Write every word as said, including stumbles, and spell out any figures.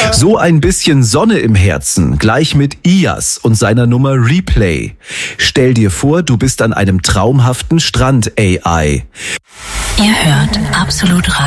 So ein bisschen Sonne im Herzen, gleich mit Iyas und seiner Nummer Replay. Stell dir vor, du bist an einem traumhaften Strand A I. Ihr hört Absolut Radio.